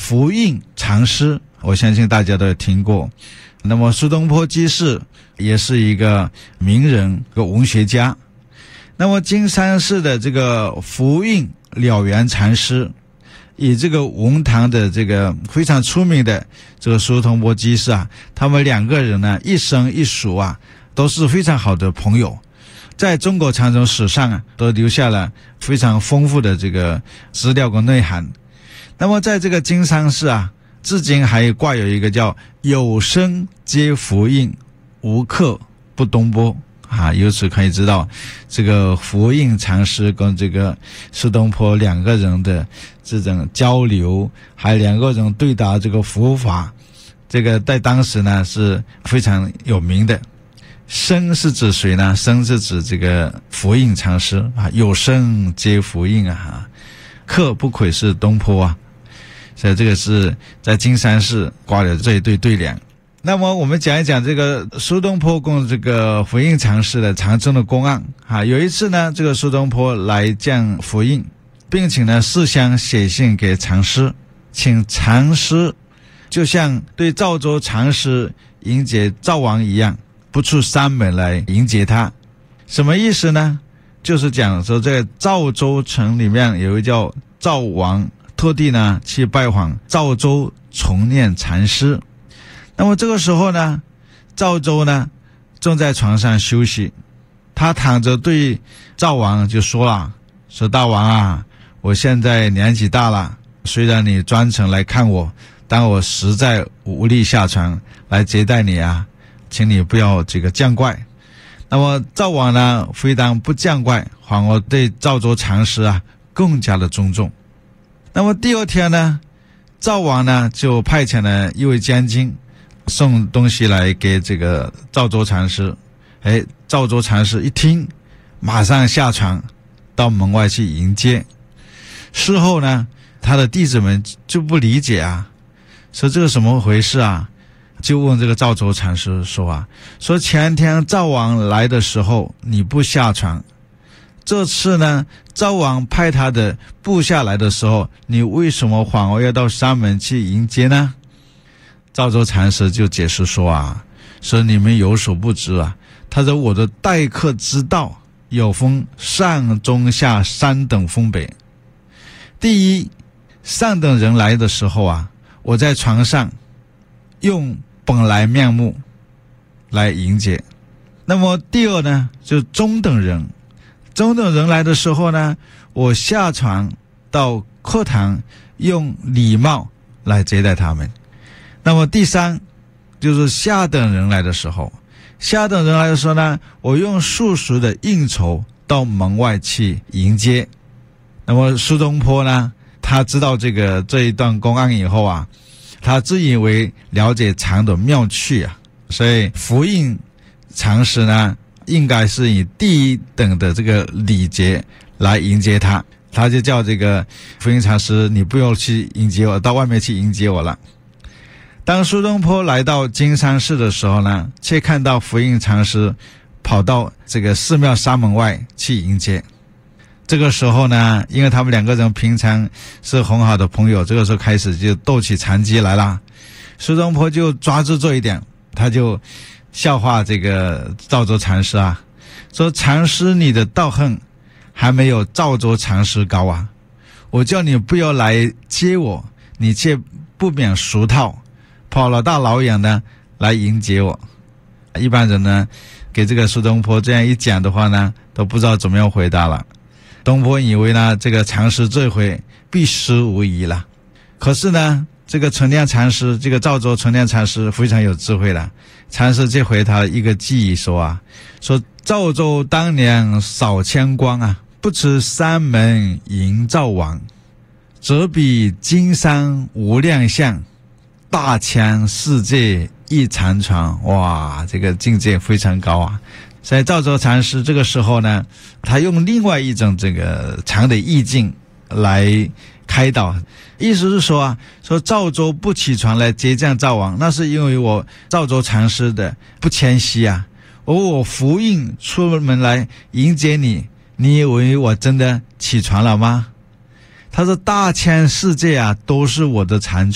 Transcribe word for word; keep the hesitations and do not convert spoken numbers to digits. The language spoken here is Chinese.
福印禅师，我相信大家都有听过。那么苏东坡居士也是一个名人，一个文学家。那么金山寺的这个福印了缘禅师，以这个文坛的这个非常出名的这个苏东坡居士啊，他们两个人呢一生一熟啊，都是非常好的朋友，在中国禅宗史上啊，都留下了非常丰富的这个资料跟内涵。那么在这个金山寺啊，至今还挂有一个叫有生皆福印，无客不东坡啊，由此可以知道这个福印禅师跟这个苏东坡两个人的这种交流，还有两个人对答这个佛法，这个在当时呢是非常有名的。生是指谁呢？生是指这个福印禅师啊，有生皆福印啊，客不愧是东坡啊，所以这个是在金山寺挂的这一对对联。那么我们讲一讲这个苏东坡跟这个福印禅师的禅宗的公案啊。有一次呢，这个苏东坡来见福印，并且呢事先写信给禅师，请禅师就像对赵州禅师迎接赵王一样，不出山门来迎接他。什么意思呢？就是讲说在赵州城里面有一个叫赵王，特地呢去拜访赵州重念禅师。那么这个时候呢，赵州呢正在床上休息，他躺着对赵王就说了，说大王啊，我现在年纪大了，虽然你专程来看我，但我实在无力下床来接待你啊，请你不要这个见怪。那么赵王呢非但不见怪，反而对赵州禅师啊更加的尊重。那么第二天呢，赵王呢就派遣了一位监军送东西来给这个赵州禅师。哎，赵州禅师一听，马上下床到门外去迎接。事后呢，他的弟子们就不理解啊，说这个什么回事啊，就问这个赵州禅师说啊，说前天赵王来的时候你不下床，这次呢赵王派他的部下来的时候，你为什么反而要到山门去迎接呢？赵州禅师就解释说啊，说你们有所不知啊，他说我的待客之道有分上中下三等分别。第一，上等人来的时候啊，我在床上用本来面目来迎接。那么第二呢，就中等人，中等人来的时候呢，我下床到课堂用礼貌来接待他们。那么第三，就是下等人来的时候，下等人来的时候呢，我用素食的应酬到门外去迎接。那么苏东坡呢，他知道这个这一段公案以后啊，他自以为了解禅的妙趣啊，所以福印禅师呢，应该是以第一等的这个礼节来迎接他，他就叫这个福印禅师，你不用去迎接我，到外面去迎接我了。当苏东坡来到金山寺的时候呢，却看到福印禅师跑到这个寺庙山门外去迎接。这个时候呢，因为他们两个人平常是很好的朋友，这个时候开始就斗起禅机来了。苏东坡就抓住这一点，他就笑话这个赵州禅师啊，说禅师你的道行还没有赵州禅师高啊，我叫你不要来接我，你却不免俗套，跑了大老远呢来迎接我。一般人呢给这个苏东坡这样一讲的话呢，都不知道怎么样回答了。东坡以为呢这个禅师这回必失无疑了，可是呢这个纯念禅师，这个赵州纯念禅师非常有智慧了。禅师就回他一个记忆说啊，说赵州当年扫千官啊，不辞山门迎赵王，则比金山无量相，大千世界一禅床。哇，这个境界非常高啊。所以赵州禅师这个时候呢，他用另外一种这个禅的意境来开导，意思是说啊，说赵州不起床来接见赵王，那是因为我赵州禅师的不谦虚啊。而我福印出门来迎接你，你以为我真的起床了吗？他说大千世界啊，都是我的禅